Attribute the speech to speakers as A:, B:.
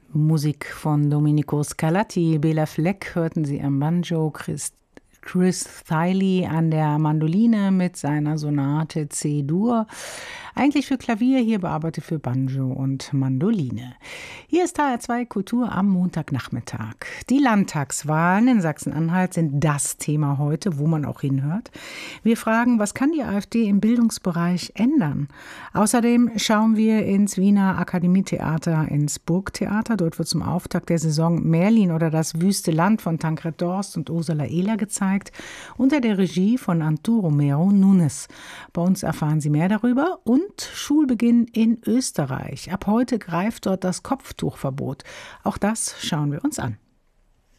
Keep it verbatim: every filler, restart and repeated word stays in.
A: Musik von Domenico Scarlatti. Bela Fleck hörten Sie am Banjo, Chris, Chris Thile an der Mandoline mit seiner Sonate C-Dur. Eigentlich für Klavier, hier bearbeitet für Banjo und Mandoline. Hier ist H R zwei Kultur am Montagnachmittag. Die Landtagswahlen in Sachsen-Anhalt sind das Thema heute, wo man auch hinhört. Wir fragen, was kann die AfD im Bildungsbereich ändern? Außerdem schauen wir ins Wiener Akademietheater, ins Burgtheater. Dort wird zum Auftakt der Saison Merlin oder das wüste Land von Tancred Dorst und Ursula Ehler gezeigt, unter der Regie von Arturo Romero Nunes. Bei uns erfahren Sie mehr darüber und Schulbeginn in Österreich. Ab heute greift dort das Kopftuchverbot. Auch das schauen wir uns an.